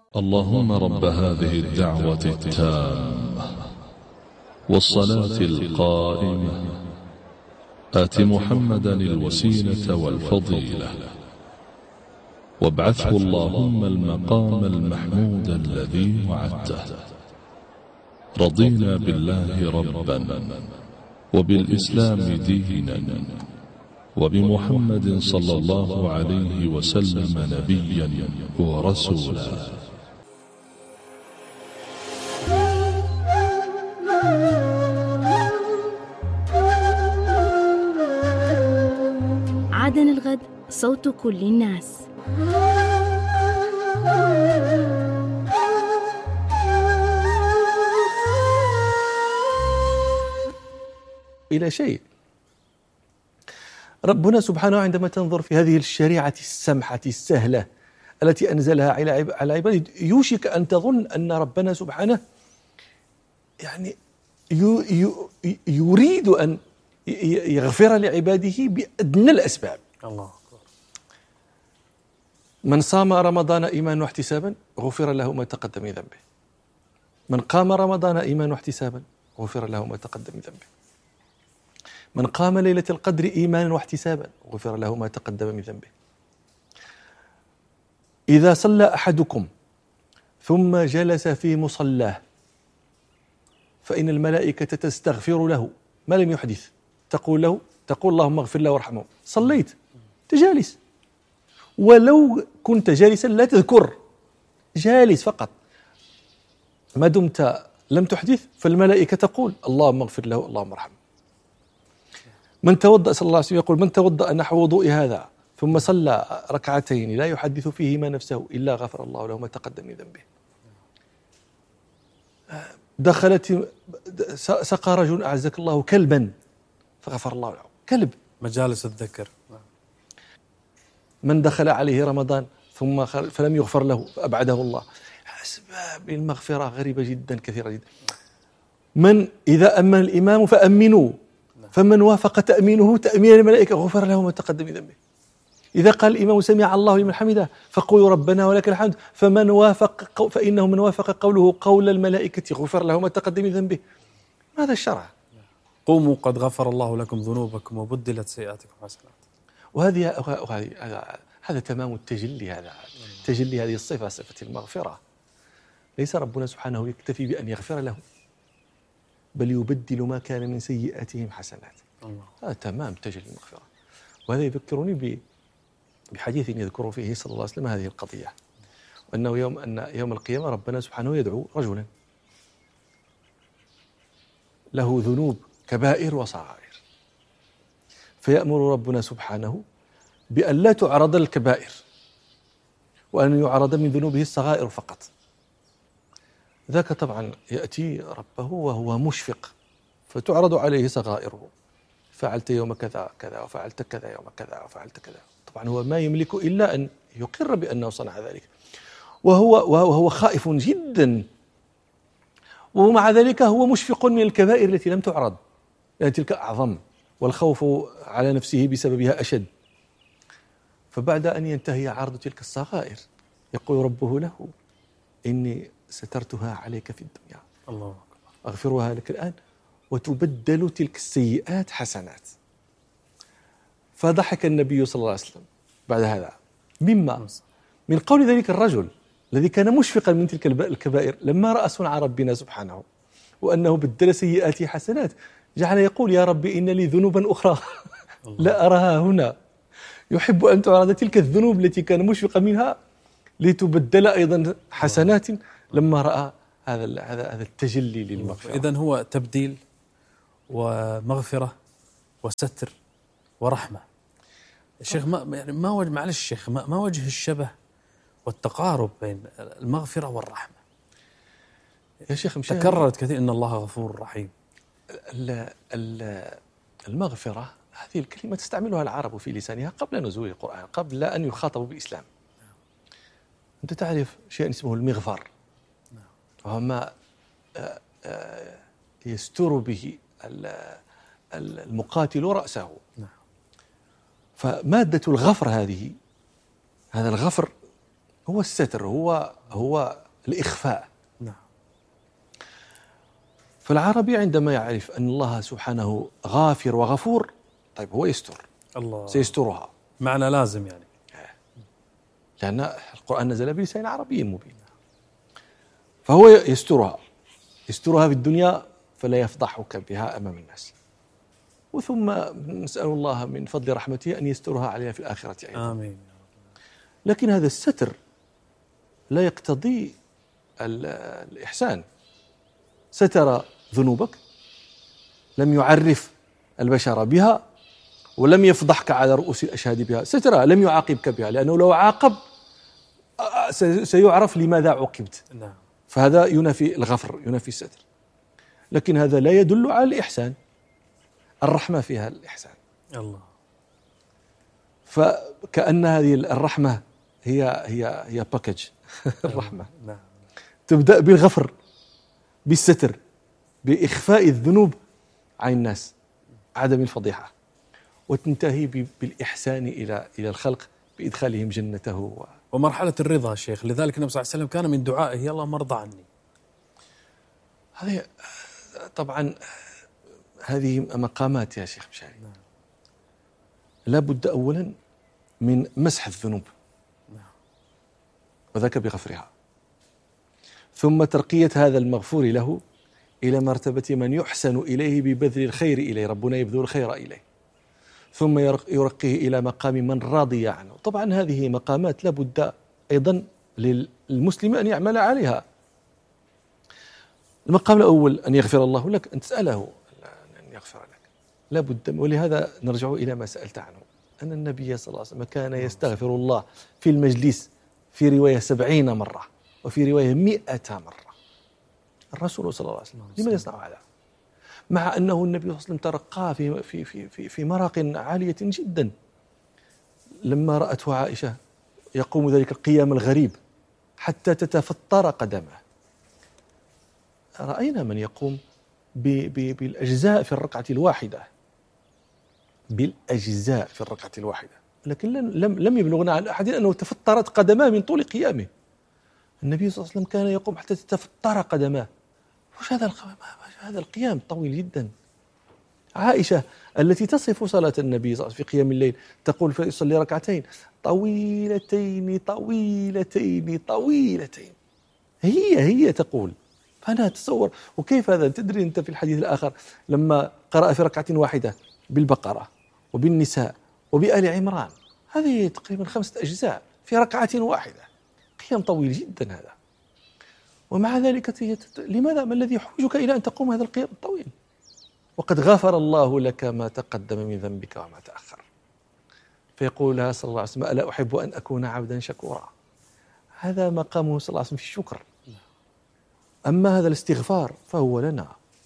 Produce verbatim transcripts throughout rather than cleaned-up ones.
اللهم رب هذه الدعوة التامة والصلاة القائمة آت محمدا الوسيلة والفضيلة وابعثه اللهم المقام المحمود الذي وعدته. رضينا بالله ربا وبالإسلام دينا وبمحمد صلى الله عليه وسلم نبيا ورسولا. عدن الغد صوت كل الناس. إلى شيء ربنا سبحانه عندما تنظر في هذه الشريعة السمحة السهلة التي أنزلها على عباده يوشك أن تظن أن ربنا سبحانه يعني يريد أن يغفر لعباده بأدنى الأسباب. الله. من صام رمضان إيمانا واحتسابا غفر له ما تقدم من ذنبه. من قام رمضان إيمانا واحتسابا غفر له ما تقدم من ذنبه. من قام ليلة القدر إيمانا واحتسابا غفر له ما تقدم من ذنبه. إذا صلى أحدكم ثم جلس في مصلاه فإن الملائكة تستغفر له ما لم يحدث، تقول له تقول اللهم اغفر له وارحمه. صليت تجالس، ولو كنت جالسا لا تذكر، جالس فقط، ما دمت لم تحدث فالملائكة تقول اللهم اغفر له اللهم ارحمه. من توضأ صلى الله عليه وسلم يقول من توضأ نحو وضوء هذا ثم صلى ركعتين لا يحدث فيهما نفسه إلا غفر الله له ما تقدم من ذنبه. دخلت سقى رجل أعزك الله كلبا فغفر الله له. كلب. مجالس الذكر. من دخل عليه رمضان ثم فلم يغفر له فأبعده الله. أسباب المغفرة غريبة جدا كثيرة جدا. من إذا أمن الإمام فأمنوا، فمن وافق تأمينه تأمين الملائكة غفر له ما تقدم من ذنبه. إذا قال الإمام سمع الله لمن حمده فقولوا ربنا ولك الحمد، فمن وافق فإنه من وافق قوله قول الملائكة غفر له ما تقدم من ذنبه. هذا الشرع. قوموا قد غفر الله لكم ذنوبكم وبدلت سيئاتكم حسنات. وهذه هذا هذا تمام التجلي، هذا تجلي هذه الصفة، صفة المغفرة. ليس ربنا سبحانه يكتفي بأن يغفر لهم بل يبدل ما كان من سيئاتهم حسنات. الله. هذا تمام تجلي المغفرة. وهذا يذكرني بحديث يذكر فيه صلى الله عليه وسلم هذه القضية، وأنه يوم أن يوم القيامة ربنا سبحانه يدعو رجلا له ذنوب كبائر وصغائر، فيأمر ربنا سبحانه بأن لا تعرض الكبائر وأن يعرض من ذنوبه الصغائر فقط. ذاك طبعا يأتي ربه وهو مشفق فتعرض عليه صغائره، فعلت يوم كذا كذا وفعلت كذا يوم كذا وفعلت كذا. طبعا هو ما يملك إلا أن يقر بأنه صنع ذلك، وهو وهو خائف جدا، ومع ذلك هو مشفق من الكبائر التي لم تعرض لأن تلك أعظم والخوف على نفسه بسببها أشد. فبعد أن ينتهي عرض تلك الصغائر يقول ربه له إني سترتها عليك في الدنيا، الله أغفرها لك الآن وتبدل تلك السيئات حسنات. فضحك النبي صلى الله عليه وسلم بعد هذا مما من قول ذلك الرجل الذي كان مشفقا من تلك الكبائر لما رأى صنع ربنا سبحانه وأنه بدل سيئاتي حسنات، جعل يقول يا ربي إن لي ذنوبا أخرى لا أراها هنا. يحب أن تعرض تلك الذنوب التي كان مشفقا منها لتبدل أيضا حسنات لما رأى هذا هذا هذا التجلي للمغفرة. إذن هو تبديل ومغفرة وستر ورحمة. الشيخ ما يعني ما وجه معلش الشيخ ما, ما وجه الشبه والتقارب بين المغفرة والرحمة؟ يا شيخ تكررت كثير إن الله غفور رحيم. المغفرة هذه الكلمة تستعملها العرب في لسانها قبل نزول القرآن، قبل أن يخاطبوا بالإسلام. أنت تعرف شيء اسمه المغفر، وهو ما يستر به المقاتل رأسه. فمادة الغفر هذه، هذا الغفر هو الستر، هو هو الإخفاء. نعم. فالعربي عندما يعرف أن الله سبحانه غافر وغفور، طيب هو يستر، الله سيسترها، معنى لازم يعني، لأن القرآن نزل بلسان عربي مبين، فهو يسترها يسترها في الدنيا فلا يفضحك بها أمام الناس، وثم نسأل الله من فضل رحمته أن يسترها علينا في الآخرة أيضا. آمين. لكن هذا الستر لا يقتضي الإحسان. ستر ذنوبك، لم يعرف البشر بها، ولم يفضحك على رؤوس الأشهاد بها، سترها لم يعاقبك بها، لأنه لو عاقب سيعرف لماذا عوقبت. نعم. فهذا ينافي الغفر، ينافي الستر. لكن هذا لا يدل على الإحسان. الرحمة فيها الإحسان. الله. فكأن هذه الرحمة هي هي هي باكج. الرحمة نعم. تبدأ بالغفر، بالستر، بإخفاء الذنوب عن الناس، عدم الفضيحة، وتنتهي بالإحسان إلى إلى الخلق بإدخالهم جنته. و... ومرحلة الرضا شيخ، لذلك النبي صلى الله عليه وسلم كان من دعائه يا الله مرضى عني. هذه طبعا هذه مقامات يا شيخ مشاري. نعم. لا بد أولا من مسح الذنوب، نعم، وذاك بغفرها، ثم ترقية هذا المغفور له إلى مرتبة من يحسن إليه ببذل الخير إليه، ربنا يبذل الخير إليه، ثم يرقيه إلى مقام من راضي عنه. طبعا هذه مقامات لا بد أيضا للمسلم أن يعمل عليها. المقام الأول أن يغفر الله لك، أن تسأله أن يغفر لك، لا بد. ولهذا نرجع إلى ما سألت عنه، أن النبي صلى الله عليه وسلم كان يستغفر الله في المجلس في رواية سبعين مرة، وفي رواية مئة مرة. الرسول صلى الله عليه وسلم لماذا يصنع هذا؟ مع أنه النبي صلى الله عليه وسلم ترقى في في في في, في مراق عالية جدا. لما رأته عائشة يقوم ذلك القيام الغريب حتى تتفطر قدمه، رأينا من يقوم ب ب بالأجزاء في الركعة الواحدة، بالأجزاء في الركعة الواحدة، لكن لم لم يبلغنا عن أحد أنه تفطرت قدماه من طول قيامه. النبي صلى الله عليه وسلم كان يقوم حتى تتفطر قدماه. وش هذا هذا القيام طويل جدا. عائشة التي تصف صلاة النبي صلى الله عليه وسلم في قيام الليل تقول فيصلي ركعتين طويلتين طويلتين طويلتين، هي هي تقول. فأنا أتصور، وكيف هذا؟ تدري أنت في الحديث الآخر لما قرأ في ركعة واحدة بالبقرة وبالنساء وبآل عمران، هذه تقريبا خمسة أجزاء في ركعة واحدة، قيام طويل جدا هذا. ومع ذلك لماذا؟ ما الذي يحوجك إلى أن تقوم هذا القيام الطويل وقد غفر الله لك ما تقدم من ذنبك وما تأخر؟ فيقول لها صلى الله عليه وسلم ألا أحب أن أكون عبدا شكورا. هذا مقامه صلى الله عليه وسلم في الشكر. أما هذا الاستغفار فهو لنا،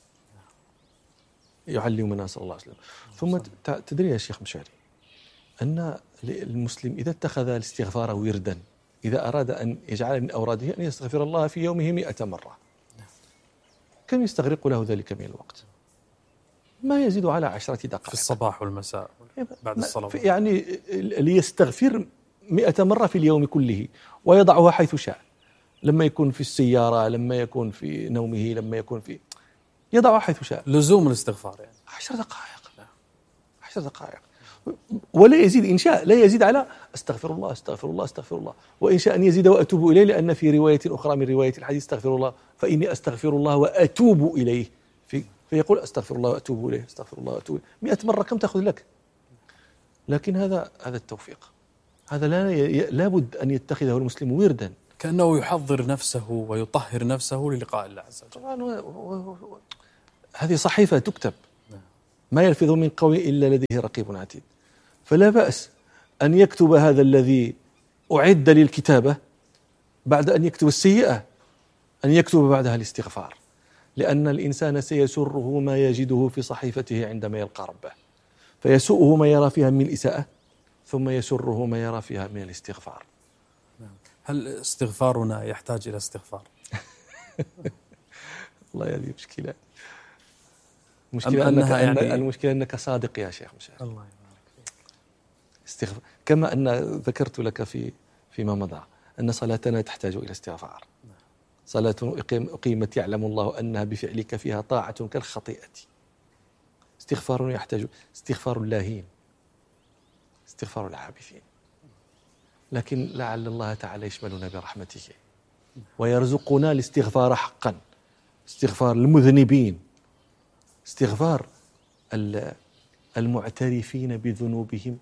يعلمنا صلى الله عليه وسلم. ثم تدري يا شيخ مشاري أن المسلم إذا اتخذ الاستغفار وردا، إذا أراد أن يجعل من أوراده أن يستغفر الله في يومه مئة مرة، كم يستغرق له ذلك من الوقت؟ ما يزيد على عشرة دقائق في الصباح والمساء بعد الصلاة. يعني ليستغفر مئة مرة في اليوم كله ويضعها حيث شاء، لما يكون في السيارة، لما يكون في نومه، لما يكون في يضعها حيث شاء. لزوم الاستغفار يعني عشر دقائق عشر دقائق ولا يزيد. إن شاء لا يزيد على استغفر الله استغفر الله استغفر الله، وإن شاء أن يزيد وأتوب إليه، لأن في رواية أخرى من رواية الحديث استغفر الله فإني أستغفر الله وأتوب إليه، في فيقول أستغفر الله وأتوب إليه أستغفر الله وأتوب إليه مئة مرة، كم تأخذ لك؟ لكن هذا هذا التوفيق، هذا لا لا بد أن يتخذه المسلم وردا، كأنه يحضر نفسه ويطهر نفسه للقاء الله عز وجل. طبعا هذه صحيفة تكتب، ما يلفظ من قول إلا لديه رقيب عتيد. فلا بأس أن يكتب هذا الذي أعد للكتابة بعد أن يكتب السيئة، أن يكتب بعدها الاستغفار، لأن الإنسان سيسره ما يجده في صحيفته عندما يلقى ربه، فيسوءه ما يرى فيها من الإساءة، ثم يسره ما يرى فيها من الاستغفار. هل استغفارنا يحتاج إلى استغفار؟ والله هذه مشكلة. المشكلة أنك يعني المشكلة أنك صادق يا شيخ مشاري. الله يبارك فيك. استغفر، كما أن ذكرت لك في فيما مضى أن صلاتنا تحتاج إلى استغفار. صلاة أقيمت يعلم الله أنها بفعلك فيها طاعة كالخطيئة. استغفار يحتاج استغفار اللاهين، استغفار العابثين. لكن لعل الله تعالى يشملنا برحمته ويرزقنا الاستغفار حقا، استغفار المذنبين، استغفار المعترفين بذنوبهم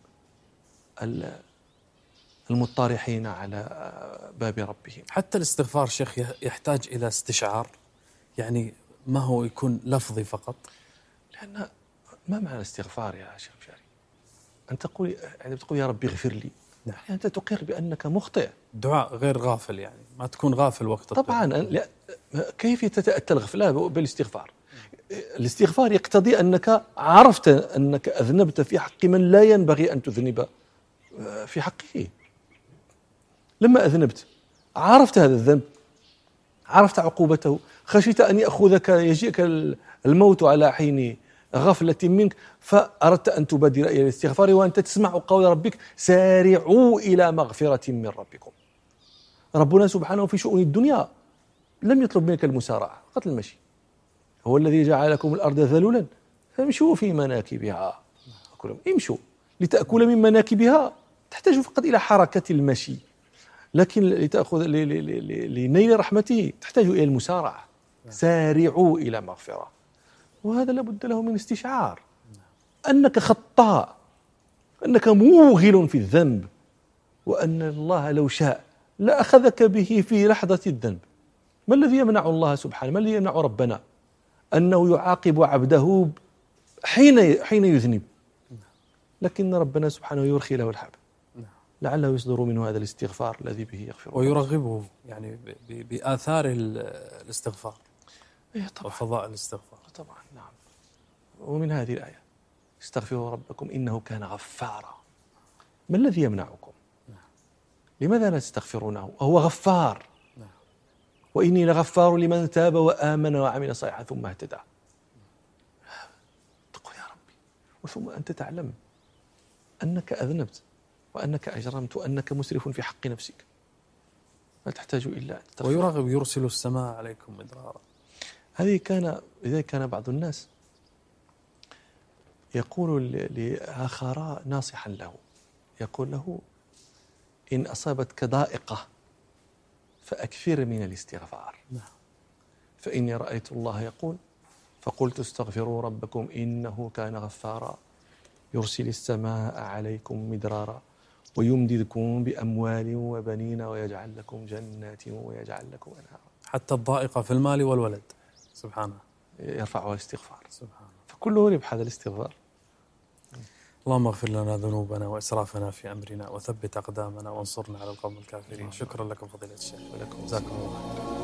المطارحين على باب ربهم. حتى الاستغفار شيخ يحتاج إلى استشعار، يعني ما هو يكون لفظي فقط. لأن ما معنى الاستغفار يا شيخ مشاري؟ أن تقول يعني تقول يا ربي اغفر لي، نعم. يعني أنت تقر بأنك مخطئ. دعاء غير غافل، يعني ما تكون غافل وقت طبعا. لا، كيف تتأتى الغفلة بالاستغفار؟ الاستغفار يقتضي أنك عرفت أنك أذنبت في حق من لا ينبغي أن تذنب في حقه. لما أذنبت عرفت هذا الذنب، عرفت عقوبته، خشيت أن يأخذك يجيك الموت على حين غفلة منك، فأردت أن تبادر إلى الاستغفار وأنت تسمع قول ربك سارعوا إلى مغفرة من ربكم. ربنا سبحانه في شؤون الدنيا لم يطلب منك المسارعة، فقط المشي. هو الذي جعل لكم الأرض ذلولا فامشوا في مناكبها، امشوا لتأكل من مناكبها، تحتاج فقط إلى حركة المشي. لكن لتأخذ لنيل رحمته تحتاج إلى المسارعة. سارعوا إلى مغفرة، وهذا لابد له من استشعار أنك خطاء، أنك موغل في الذنب، وأن الله لو شاء لأخذك به في لحظة الذنب. ما الذي يمنع الله سبحانه، ما الذي يمنع ربنا أنه يعاقب عبده حين حين يذنب؟ لكن ربنا سبحانه يرخي له الحبل لعله يصدر منه هذا الاستغفار الذي به يغفر ويرغبه يعني بآثار الاستغفار وفضاء الاستغفار. طبعا نعم. ومن هذه الآية استغفروا ربكم إنه كان غفارا. ما الذي يمنعكم؟ لماذا لا تستغفرونه؟ هو غفار. وإني لغفار لمن تاب وآمن وعمل صالحا ثم اهتدى. تقول يا ربي، وثم أنت تعلم أنك أذنبت وأنك أجرمت وأنك مسرف في حق نفسك، ما تحتاج إلا أن تستغفر. ويرغب يرسل السماء عليكم مدرارا. هذه كان لذلك كان بعض الناس يقول لآخر ناصحا له، يقول له إن أصابتك ضائقة فأكثر من الاستغفار، فإني رأيت الله يقول فقلت استغفروا ربكم إنه كان غفارا يرسل السماء عليكم مدرارا ويمددكم بأموال وبنين ويجعل لكم جنات ويجعل لكم أنهارا. حتى الضائقة في المال والولد سبحانه يرفعها الاستغفار. سبحانه. فكله ربح هذا الاستغفار. اللهم اغفر لنا ذنوبنا وإسرافنا في أمرنا وثبت أقدامنا وانصرنا على القوم الكافرين. شكرا لكم فضيلة الشيخ، ولكم جزاكم الله خيرا.